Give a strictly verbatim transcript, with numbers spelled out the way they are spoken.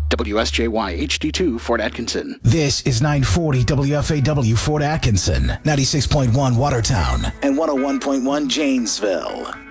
W S J Y H D two, Fort Atkinson. This is nine forty W F A W Fort Atkinson, ninety-six point one Watertown, and one oh one point one Janesville.